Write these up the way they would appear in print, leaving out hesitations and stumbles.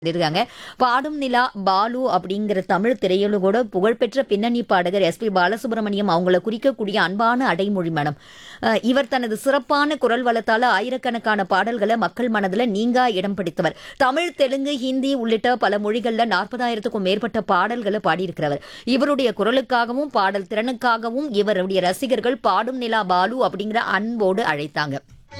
இருக்காங்க. பாடும் நிலா பாலு அப்படிங்கிற தமிழ் திரையுலகோட புகழ்பெற்ற பின்னணி பாடகர் எஸ்பி பாலசுப்ரமணியம் அவங்கள குறிக்கக்கூடிய அன்பான அடைமொழி மேடம். இவர் தனது சிறப்பான குரல் வளத்தால ஆயிரக்கணக்கான பாடல்களை மக்கள் மனதில் நீங்கா இடம் பிடித்தவர். தமிழ், தெலுங்கு, ஹிந்தி உள்ளிட்ட பல மொழிகள்ல 40,000க்கும் மேற்பட்ட பாடல்களை பாடியிருக்கிறவர். இவருடைய குரலுக்காகவும் பாடல் திறனுக்காகவும் இவருடைய ரசிகர்கள் பாடும் நிலா பாலு அப்படிங்கிற அன்போடு அழைத்தாங்க.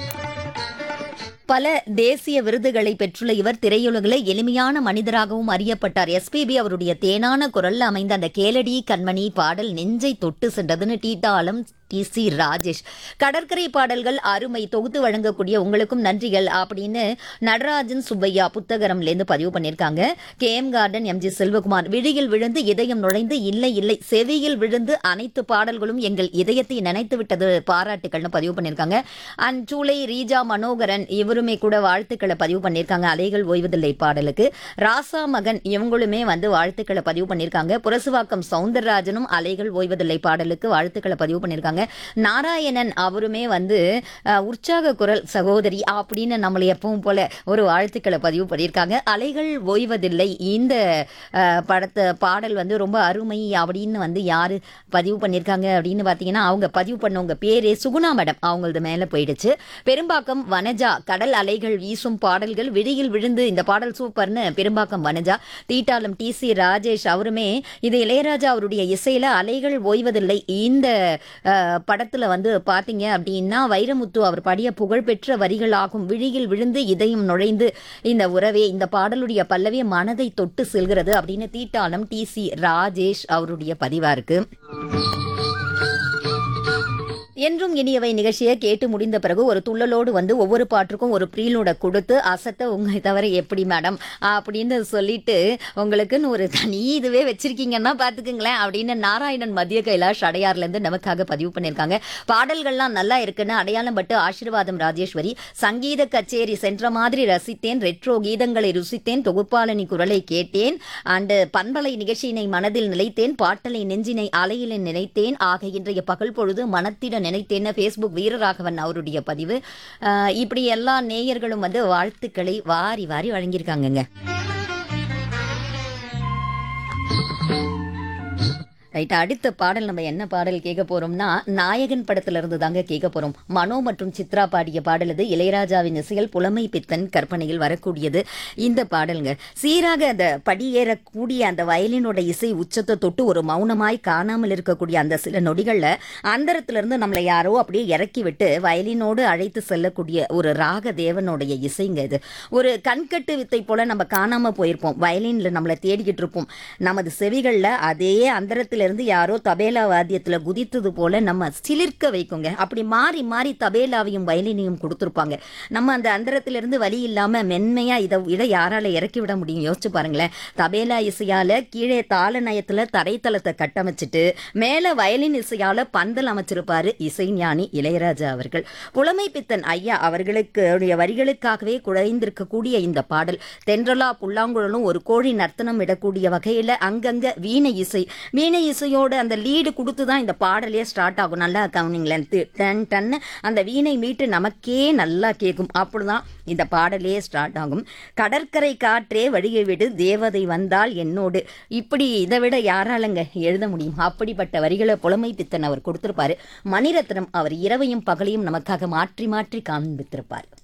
பல தேசிய விருதுகளை பெற்றுள்ள இவர் திரையுலகில் எளிமையான மனிதராகவும் அறியப்பட்டார். எஸ்பிபி அவருடைய தேனான குரல்ல அமைந்த அந்த கேளடி கண்மணி பாடல் நெஞ்சை தொட்டு சென்றதுன்னு டீட்டாலம் டி.சி. ராஜேஷ். கடற்கரை பாடல்கள் அருமை, தொகுத்து வழங்கக்கூடிய உங்களுக்கும் நன்றிகள் அப்படின்னு நடராஜன் சுப்பையா புத்தகரம்லேருந்து பதிவு பண்ணியிருக்காங்க. KM garden MG Selvakumar. விழியில் விழுந்து இதயம் நுழைந்து இல்லை இல்லை செவியில் விழுந்து அனைத்து பாடல்களும் எங்கள் இதயத்தை நினைத்து விட்டது, பாராட்டுக்கள்னு பதிவு பண்ணியிருக்காங்க. அண்ட் சூளை ரீஜா மனோகரன் இவருமே கூட வாழ்த்துக்களை பதிவு பண்ணியிருக்காங்க அலைகள் ஓய்வதில்லை பாடலுக்கு. ராசா மகன் இவங்களுமே வாழ்த்துக்களை பதிவு பண்ணியிருக்காங்க. புரசுவாக்கம் சவுந்தரராஜனும் அலைகள் ஓய்வதில்லை பாடலுக்கு வாழ்த்துக்களை பதிவு பண்ணியிருக்காங்க. நாராயணன் அவருமே உற்சாக குரல் சகோதரி அப்படின்னு நம்மளை எப்பவும் போல ஒரு வாழ்த்துக்களை பதிவு பண்ணியிருக்காங்க. அலைகள் ஓய்வதில்லை இந்த படத்தை பாடல் ரொம்ப அருமை அப்படின்னு யாரு பதிவு பண்ணியிருக்காங்க அப்படின்னு பார்த்தீங்கன்னா அவங்க பதிவு பண்ணவங்க பேரே சுகுணா மேடம், அவங்களது மேலே போயிடுச்சு. பெரும்பாக்கம் வனஜா. கடல் அலைகள் வீசும் பாடல்கள் விழியில் விழுந்து இந்த பாடல் சூப்பர்னு பெரும்பாக்கம் வனஜா. தீட்டாலம் டி.சி. ராஜேஷ் அவருமே இது இளையராஜா அவருடைய இசையில அலைகள் ஓய்வதில்லை இந்த படத்துல பாத்தீங்க அப்படின்னா வைரமுத்து அவர் பாடிய புகழ்பெற்ற வரிகளாகும். விழியில் விழுந்து இதயம் நுழைந்து இந்த உறவே இந்த பாடலுடைய பல்லவி மனதை தொட்டு செல்கிறது அப்படின்னு தீட்டாளம் டி.சி. ராஜேஷ் அவருடைய பதிவா இருக்கு. என்றும் இனியவை நிகழ்ச்சியை கேட்டு முடிந்த பிறகு ஒரு துள்ளலோடு ஒவ்வொரு பாட்டுக்கும் ஒரு ப்ரீலோட கொடுத்து அசத்த உங்களை தவிர எப்படி மேடம் அப்படின்னு சொல்லிட்டு உங்களுக்குன்னு ஒரு தனி இதுவே வச்சிருக்கீங்கன்னா பார்த்துக்குங்களேன் அப்படின்னு நாராயணன் மத்திய கைலாஷ் அடையார்லேருந்து நமக்காக பதிவு பண்ணியிருக்காங்க. பாடல்கள்லாம் நல்லா இருக்குன்னு அடையாளம் பட்டு ஆசீர்வாதம் ராஜேஸ்வரி. சங்கீத கச்சேரி சென்ற மாதிரி ரசித்தேன், ரெட்ரோ கீதங்களை ருசித்தேன், தொகுப்பாளனி குரலை கேட்டேன், அண்டு பண்பலை நிகழ்ச்சியினை மனதில் நிலைத்தேன், பாட்டலை நெஞ்சினை அலையில நினைத்தேன், ஆக இன்றைய பகல் பொழுது மனத்திட நினைத்தேன். ஃபேஸ்புக் வீரராகவன் அவருடைய பதிவு. இப்படி எல்லா நேயர்களும் வாழ்த்துக்களை வாரி வாரி வழங்கியிருக்காங்க. ரைட், அடுத்த பாடல் நம்ம என்ன பாடல் கேட்க போறோம்னா நாயகன் படத்துல இருந்து தாங்க கேட்க போறோம். மனோ மற்றும் சித்ரா பாடிய பாடல் இது. இளையராஜாவின் இசையில் புலமை பித்தன் கற்பனையில் வரக்கூடியது இந்த பாடலுங்க. சீராக அந்த படியேறக்கூடிய அந்த வயலினோட இசை உச்சத்தை தொட்டு ஒரு மௌனமாய் காணாமல் இருக்கக்கூடிய அந்த சில நொடிகள்ல அந்தரத்திலிருந்து நம்மளை யாரோ அப்படியே இறக்கி விட்டு வயலினோடு அழைத்து செல்லக்கூடிய ஒரு ராக தேவனுடைய இசைங்க இது. ஒரு கண்கட்டு வித்தை போல நம்ம காணாம போயிருப்போம், வயலின்ல நம்மளை தேடிக்கிட்டு இருப்போம். நமது செவிகள்ல அதே அந்தரத்தில் இருந்து யாரோ தபேலா வாத்தியத்துல குதித்தது போல நம்ம சிலிர்க்க வைக்குங்க. அப்படி மாறி மாறி தபேலாவையும் வயலினையும் கொடுத்துருப்பாங்க. நம்ம அந்த அந்தரத்திலிருந்து வழி இல்லாம மென்மையா இதை யாரால இறக்கி விட முடியும்? யோசிச்சு பாருங்களேன். தபேலா இசையால கீழே தாள நயத்துல தரைத்தளத்தை கட்டமைச்சிட்டு மேல வயலின் இசையால பந்தல் அமைச்சிருப்பாரு இசைஞானி இளையராஜா அவர்கள். புலமை பித்தன் ஐயா அவர்களுக்கு வரிகளுக்காகவே குழைந்திருக்கக்கூடிய இந்த பாடல் தென்றலா புல்லாங்குழலும் ஒரு கோழி நர்த்தனம் இடக்கூடிய வகையில அங்கங்க வீணை இசையோட அந்த லீடு கொடுத்து தான் இந்த பாடலே ஸ்டார்ட் ஆகும். நல்லா கவனிங்களேன், டன் டன்னு அந்த வீணை மீட்டு நமக்கே நல்லா கேட்கும். அப்படிதான் இந்த பாடலே ஸ்டார்ட் ஆகும். கடற்கரை காற்றே வழியை விடு தேவதை வந்தால் என்னோடு, இப்படி இதை விட யாராலங்க எழுத முடியும்? அப்படிப்பட்ட வரிகளை புலமை பித்தன் அவர் கொடுத்திருப்பாரு. மணிரத்னம் அவர் இரவையும் பகலையும் நமக்காக மாற்றி மாற்றி காண்பித்திருப்பார்.